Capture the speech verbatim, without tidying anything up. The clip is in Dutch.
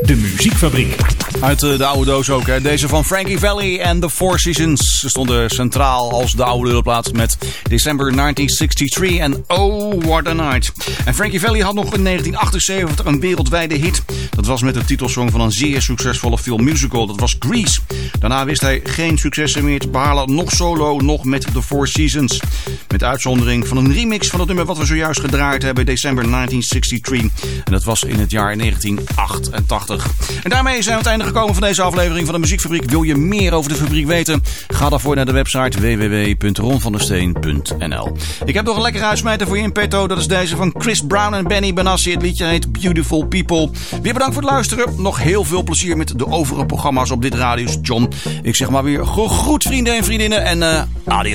De Muziekfabriek. Uit de oude doos ook, hè. Deze van Frankie Valli en The Four Seasons. Ze stonden centraal als de oude lulplaat met December negentien drieënzestig en Oh What a Night. En Frankie Valli had nog in negentien achtenzeventig een wereldwijde hit. Dat was met de titelsong van een zeer succesvolle filmmusical. Dat was Grease. Daarna wist hij geen successen meer te behalen, nog solo, nog met The Four Seasons. Met uitzondering van een remix van het nummer wat we zojuist gedraaid hebben, December negentien drieënzestig. En dat was in het jaar negentien achtentachtig. En daarmee zijn we aan het einde gekomen van deze aflevering van de Muziekfabriek. Wil je meer over de fabriek weten? Ga daarvoor naar de website w w w punt ron van der steen punt n l. Ik heb nog een lekkere uitsmijter voor je in petto. Dat is deze van Chris Brown en Benny Benassi. Het liedje heet Beautiful People. Weer bedankt voor het luisteren. Nog heel veel plezier met de overige programma's op dit radiostation. Ik zeg maar weer gegroet vrienden en vriendinnen en uh, adios.